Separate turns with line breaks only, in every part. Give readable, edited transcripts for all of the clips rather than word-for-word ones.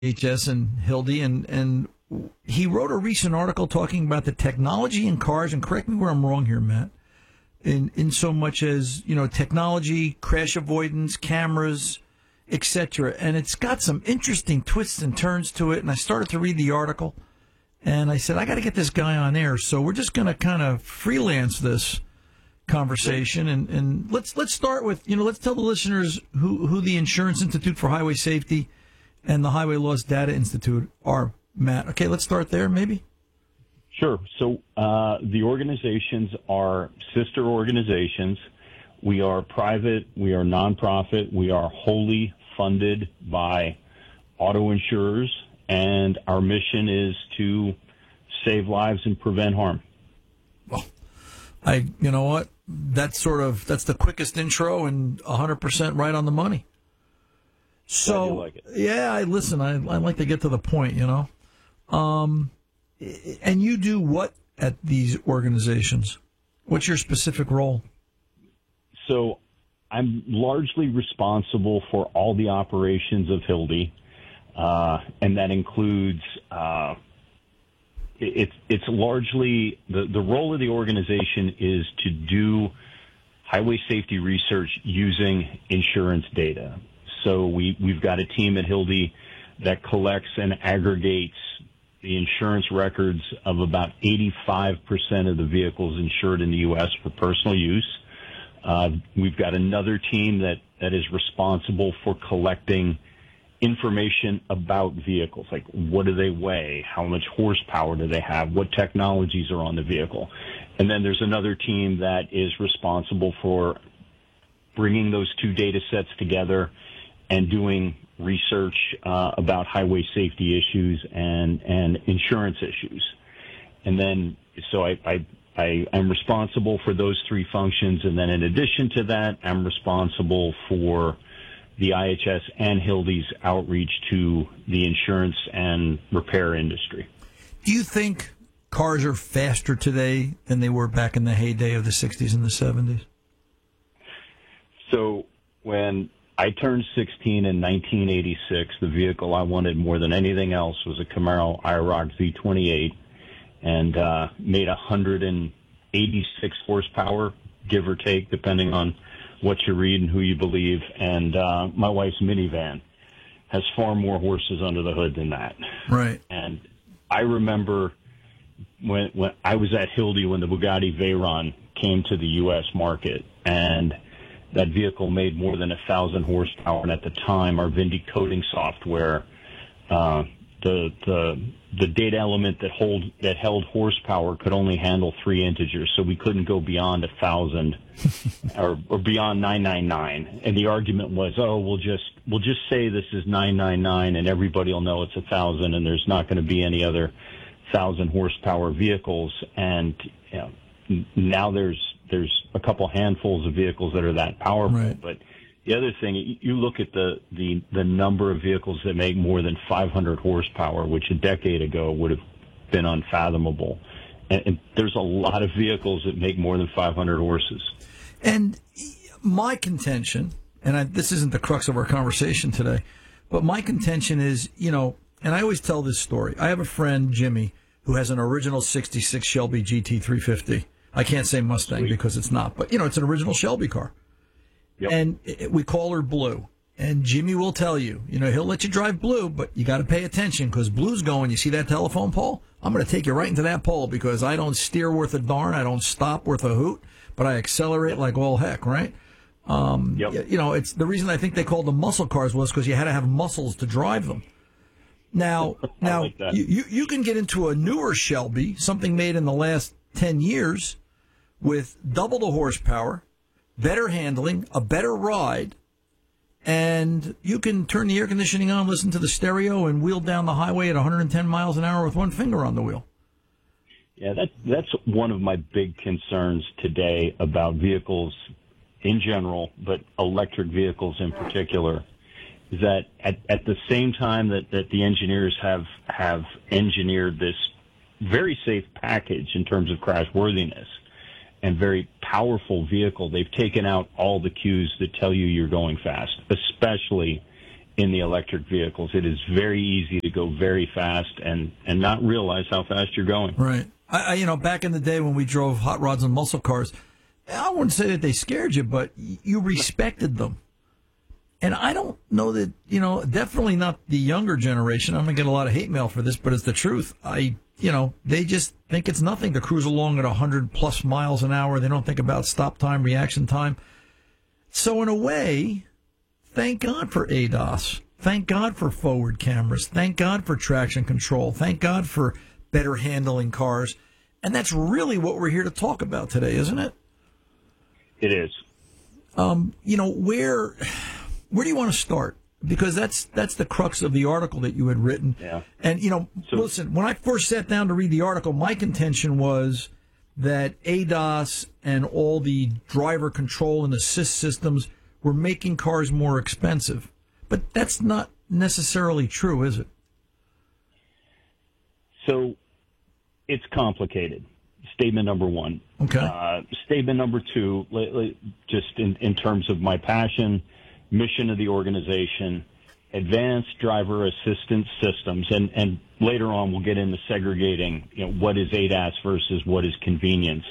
HS and Hildy, and he wrote a recent article talking about the technology in cars, and correct me where I'm wrong here, Matt, in so much as, technology, crash avoidance, cameras, etc. And it's got some interesting twists and turns to it, and I started to read the article, and I said, I got to get this guy on air, so we're just going to kind of freelance this conversation, and let's start with, let's tell the listeners who the Insurance Institute for Highway Safety and the Highway Loss Data Institute are, Matt. Okay, let's start there, maybe.
Sure. So the organizations are sister organizations. We are private. We are nonprofit. We are wholly funded by auto insurers, and our mission is to save lives and prevent harm.
Well, you know what? That's the quickest intro and 100% right on the money. So,
like it.
Yeah, I like to get to the point, And you do what at these organizations? What's your specific role?
So I'm largely responsible for all the operations of Hildy, and that includes it's largely the role of the organization is to do highway safety research using insurance data. So we've got a team at Hildy that collects and aggregates the insurance records of about 85% of the vehicles insured in the U.S. for personal use. We've got another team that is responsible for collecting information about vehicles, like what do they weigh, how much horsepower do they have, what technologies are on the vehicle. And then there's another team that is responsible for bringing those two data sets together and doing research about highway safety issues and insurance issues. And then, so I'm responsible for those three functions. And then in addition to that, I'm responsible for the IHS and Hildy's outreach to the insurance and repair industry.
Do you think cars are faster today than they were back in the heyday of the 60s and the 70s?
So when I turned 16 in 1986, the vehicle I wanted more than anything else was a Camaro IROC Z28, and made 186 horsepower, give or take, depending on what you read and who you believe. And my wife's minivan has far more horses under the hood than that.
Right.
And I remember when I was at Hildy when the Bugatti Veyron came to the U.S. market, and that vehicle made more than 1,000 horsepower. And at the time, our Vindy coding software, the data element that held horsepower could only handle 3 integers, so we couldn't go beyond 1,000 or beyond 999. And the argument was, we'll just say this is 999, and everybody will know it's 1,000, and there's not going to be any other 1,000 horsepower vehicles. And now there's a couple handfuls of vehicles that are that powerful.
Right.
But the other thing, you look at the number of vehicles that make more than 500 horsepower, which a decade ago would have been unfathomable. And there's a lot of vehicles that make more than 500 horses.
And my contention, and this isn't the crux of our conversation today, but my contention is, and I always tell this story. I have a friend, Jimmy, who has an original 66 Shelby GT350. I can't say Mustang because it's not, but, it's an original Shelby car. Yep. And we call her Blue. And Jimmy will tell you, he'll let you drive Blue, but you got to pay attention because Blue's going, you see that telephone pole? I'm going to take you right into that pole because I don't steer worth a darn. I don't stop worth a hoot, but I accelerate like all heck, right?
Yep.
It's the reason I think they called them muscle cars was because you had to have muscles to drive them. Now,
like
you can get into a newer Shelby, something made in the last 10 years, with double the horsepower, better handling, a better ride, and you can turn the air conditioning on, listen to the stereo, and wheel down the highway at 110 miles an hour with one finger on the wheel.
Yeah, that's one of my big concerns today about vehicles in general, but electric vehicles in particular, is that at the same time that the engineers have engineered this very safe package in terms of crashworthiness and very powerful vehicle, they've taken out all the cues that tell you you're going fast, especially in the electric vehicles. It is very easy to go very fast and not realize how fast you're going.
Right. Back in the day when we drove hot rods and muscle cars, I wouldn't say that they scared you, but you respected them. And I don't know that, definitely not the younger generation. I'm going to get a lot of hate mail for this, but it's the truth. They just think it's nothing to cruise along at 100+ miles an hour. They don't think about stop time, reaction time. So in a way, thank God for ADAS. Thank God for forward cameras. Thank God for traction control. Thank God for better handling cars. And that's really what we're here to talk about today, isn't it?
It is.
Where do you want to start? Because that's the crux of the article that you had written.
Yeah.
And, listen, when I first sat down to read the article, my contention was that ADAS and all the driver control and assist systems were making cars more expensive. But that's not necessarily true, is it?
So it's complicated. Statement number one.
Okay.
Statement number two, just in terms of my passion, mission of the organization, advanced driver assistance systems, and later on we'll get into segregating, what is ADAS versus what is convenience.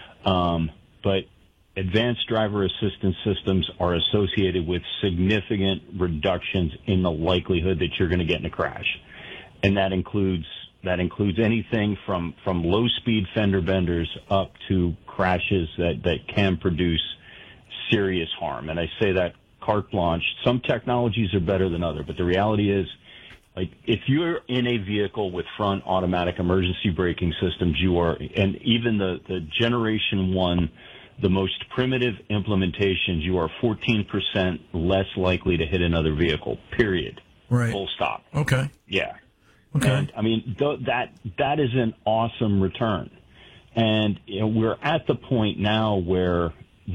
But advanced driver assistance systems are associated with significant reductions in the likelihood that you're going to get in a crash. And that includes anything from low speed fender benders up to crashes that can produce serious harm. And I say that carte blanche. Some technologies are better than others, but the reality is, if you're in a vehicle with front automatic emergency braking systems, and even the Generation 1, the most primitive implementations, you are 14% less likely to hit another vehicle, period.
Right.
Full stop.
Okay.
Yeah.
Okay.
And, that is an awesome return. And we're at the point now where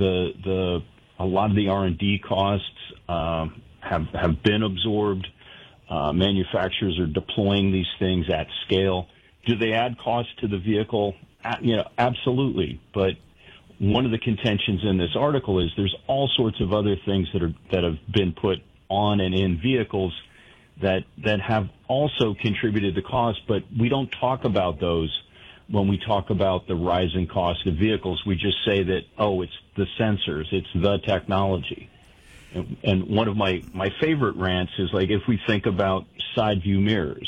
a lot of the R&D costs have been absorbed. Manufacturers are deploying these things at scale. Do they add cost to the vehicle? Absolutely. But one of the contentions in this article is there's all sorts of other things that have been put on and in vehicles that have also contributed to cost, but we don't talk about those when we talk about the rising cost of vehicles. We just say that, it's the sensors, it's the technology. And one of my favorite rants is if we think about side view mirrors.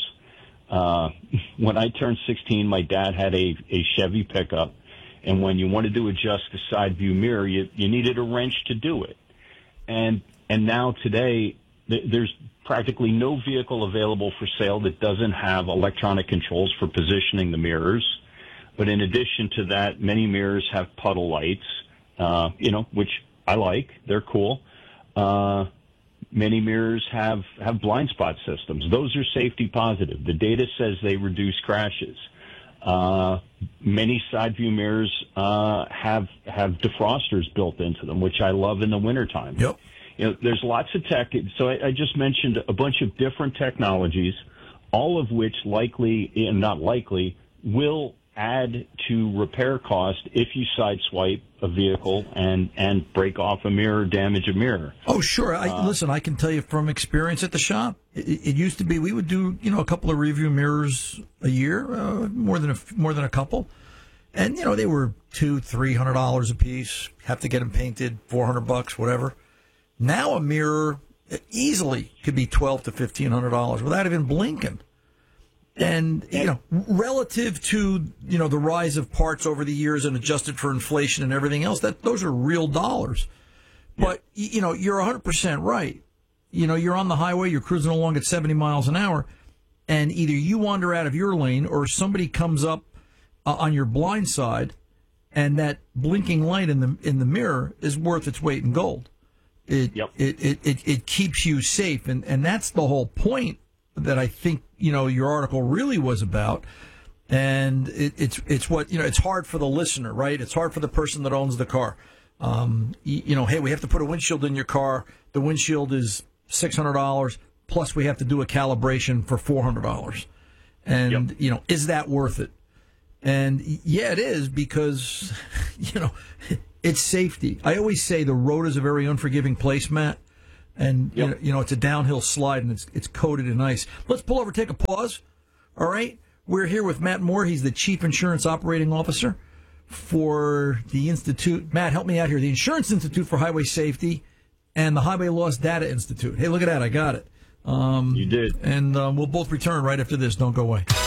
When I turned 16, my dad had a Chevy pickup, and when you wanted to adjust the side view mirror, you needed a wrench to do it. And now today, there's practically no vehicle available for sale that doesn't have electronic controls for positioning the mirrors. But in addition to that, many mirrors have puddle lights, which I like. They're cool. Many mirrors have blind spot systems. Those are safety positive. The data says they reduce crashes. Many side view mirrors have defrosters built into them, which I love in the wintertime.
Yep.
There's lots of tech. So I just mentioned a bunch of different technologies, all of which will add to repair cost if you sideswipe a vehicle and break off a mirror, damage a mirror.
Oh, sure. Listen, I can tell you from experience at the shop, it used to be we would do a couple of review mirrors a year, more than a couple, and they were $200-$300 a piece. Have to get them painted, $400, whatever. Now a mirror easily could be $1,200 to $1,500 without even blinking. And, relative to, the rise of parts over the years and adjusted for inflation and everything else, those are real dollars. But, you're 100% right. You're on the highway, you're cruising along at 70 miles an hour, and either you wander out of your lane or somebody comes up on your blind side, and that blinking light in the mirror is worth its weight in gold. It keeps you safe, and that's the whole point that I think your article really was about. And it's what it's hard for the listener, right? It's hard for the person that owns the car. Hey, we have to put a windshield in your car. The windshield is $600 plus we have to do a calibration for $400. And is that worth it? And yeah, it is, because it's safety. I always say the road is a very unforgiving place, Matt. And
Yep.
you know it's a downhill slide, and it's coated in ice. Let's pull over, take a pause. All right, we're here with Matt Moore. He's the Chief Insurance Operating Officer for the Institute. Matt, help me out here. The Insurance Institute for Highway Safety and the Highway Loss Data Institute. Hey, look at that. I got it.
You did.
And we'll both return right after this. Don't go away.